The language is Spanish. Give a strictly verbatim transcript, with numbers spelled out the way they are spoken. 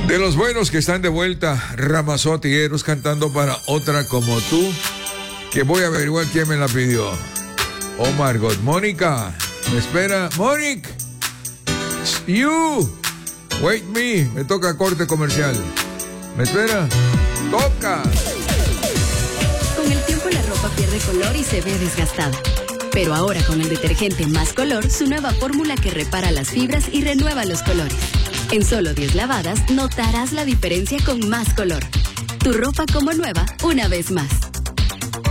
De los buenos que están de vuelta, Ramazotti y Eros cantando para Otra Como Tú, que voy a averiguar quién me la pidió. Oh Margot, Mónica, me espera. Mónica, you, wait me, me toca corte comercial. ¿Me espera? Toca. Con el tiempo la ropa pierde color y se ve desgastada. Pero ahora con el detergente Más Color, su nueva fórmula que repara las fibras y renueva los colores. En solo diez lavadas notarás la diferencia con Más Color. Tu ropa como nueva una vez más.